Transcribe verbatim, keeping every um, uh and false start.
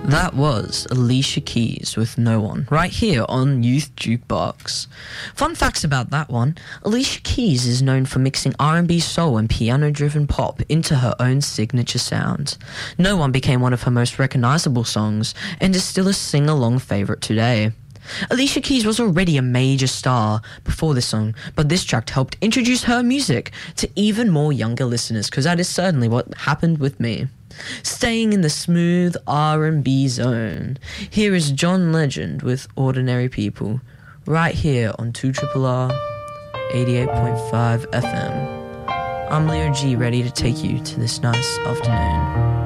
That was Alicia Keys with No One, right here on Youth Jukebox. Fun facts about that one. Alicia Keys is known for mixing R and B, soul and piano-driven pop into her own signature sound. No One became one of her most recognizable songs and is still a sing-along favorite today. Alicia Keys was already a major star before this song, but this track helped introduce her music to even more younger listeners, because that is certainly what happened with me. Staying in the smooth R and B zone, here is John Legend with Ordinary People, right here on two R R R eighty-eight point five F M. I'm Leo G, ready to take you to this nice afternoon.